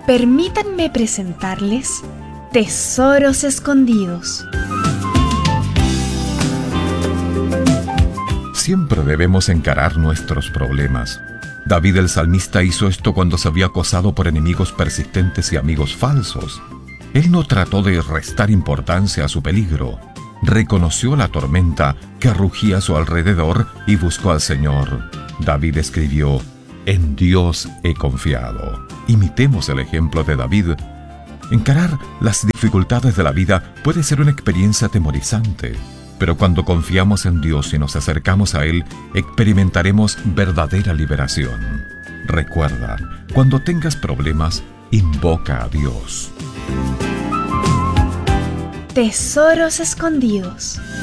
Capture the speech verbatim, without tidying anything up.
Permítanme presentarles Tesoros Escondidos. Siempre debemos encarar nuestros problemas. David el salmista hizo esto cuando se vio acosado por enemigos persistentes y amigos falsos. Él no trató de restar importancia a su peligro. Reconoció la tormenta que rugía a su alrededor y buscó al Señor. David escribió: «En Dios he confiado». Imitemos el ejemplo de David. Encarar las dificultades de la vida puede ser una experiencia atemorizante, pero cuando confiamos en Dios y nos acercamos a Él, experimentaremos verdadera liberación. Recuerda, cuando tengas problemas, invoca a Dios. Tesoros Escondidos.